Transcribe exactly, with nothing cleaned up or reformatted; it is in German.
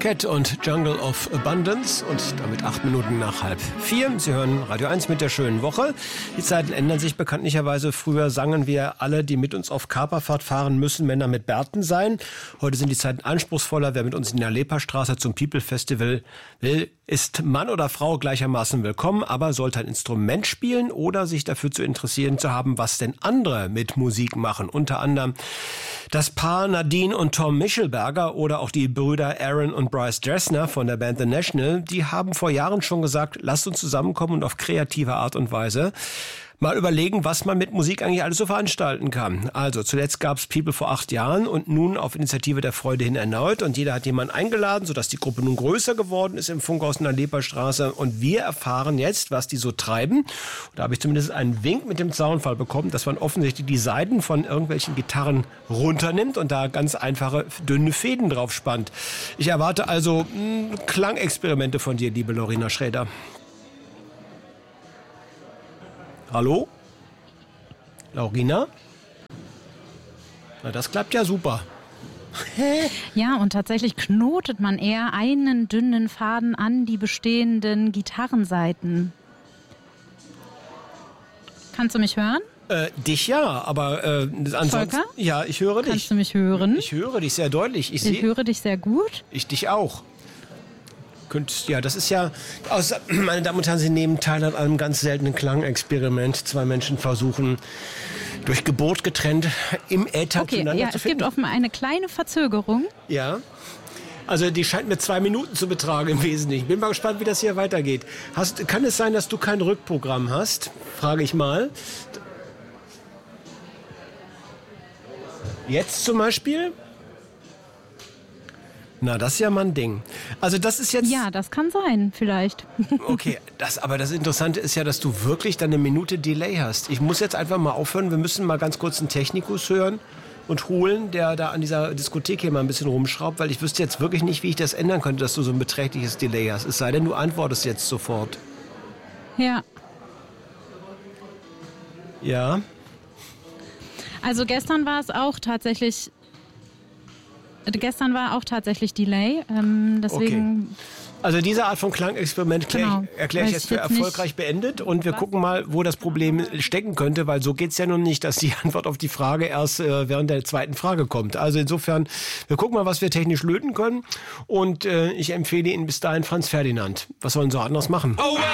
Cat und Jungle of Abundance und damit acht Minuten nach halb vier. Sie hören Radio eins mit der schönen Woche. Die Zeiten ändern sich bekanntlicherweise. Früher sangen wir alle, die mit uns auf Kaperfahrt fahren, müssen Männer mit Bärten sein. Heute sind die Zeiten anspruchsvoller. Wer mit uns in der Leperstraße zum People Festival will, ist Mann oder Frau gleichermaßen willkommen, aber sollte ein Instrument spielen oder sich dafür zu interessieren zu haben, was denn andere mit Musik machen. Unter anderem das Paar Nadine und Tom Michelberger oder auch die Brüder Aaron und Bryce Dresner von der Band The National. Die haben vor Jahren schon gesagt, lasst uns zusammenkommen und auf kreative Art und Weise mal überlegen, was man mit Musik eigentlich alles so veranstalten kann. Also zuletzt gab es People vor acht Jahren und nun auf Initiative der Freude hin erneut. Und jeder hat jemanden eingeladen, sodass die Gruppe nun größer geworden ist im Funkhaus in der Leperstraße. Und wir erfahren jetzt, was die so treiben. Und da habe ich zumindest einen Wink mit dem Zaunfall bekommen, dass man offensichtlich die Saiten von irgendwelchen Gitarren runternimmt und da ganz einfache, dünne Fäden drauf spannt. Ich erwarte also mh, Klangexperimente von dir, liebe Lorena Schrader. Hallo? Lorena? Na, das klappt ja super. Ja, und tatsächlich knotet man eher einen dünnen Faden an die bestehenden Gitarrensaiten. Kannst du mich hören? Äh, dich ja, aber äh, ansonsten... Volker? Ja, ich höre dich. Kannst du mich hören? Ich höre dich sehr deutlich. Ich, ich seh, höre dich sehr gut. Ich dich auch. Ja, das ist ja, aus, meine Damen und Herren, Sie nehmen teil an einem ganz seltenen Klangexperiment. Zwei Menschen versuchen, durch Geburt getrennt, im Äther okay, zueinander ja, zu es finden. gibt offenbar eine kleine Verzögerung. Ja, also die scheint mir zwei Minuten zu betragen im Wesentlichen. Bin mal gespannt, wie das hier weitergeht. Hast, kann es sein, dass du kein Rückprogramm hast? Frage ich mal. Jetzt zum Beispiel? Na, das ist ja mal ein Ding. Also das ist jetzt... Ja, das kann sein, vielleicht. Okay, das, aber das Interessante ist ja, dass du wirklich dann eine Minute Delay hast. Ich muss jetzt einfach mal aufhören. Wir müssen mal ganz kurz einen Technikus hören und holen, der da an dieser Diskothek hier mal ein bisschen rumschraubt, weil ich wüsste jetzt wirklich nicht, wie ich das ändern könnte, dass du so ein beträchtliches Delay hast. Es sei denn, du antwortest jetzt sofort. Ja. Ja. Also gestern war es auch tatsächlich... Gestern war auch tatsächlich Delay, ähm, deswegen... Okay. Also diese Art von Klangexperiment genau. erkläre ich jetzt für erfolgreich beendet und wir gucken mal, wo das Problem stecken könnte, weil so geht's ja nun nicht, dass die Antwort auf die Frage erst äh, während der zweiten Frage kommt. Also insofern, wir gucken mal, was wir technisch löten können und äh, ich empfehle Ihnen bis dahin Franz Ferdinand. Was sollen Sie anders machen? Oh,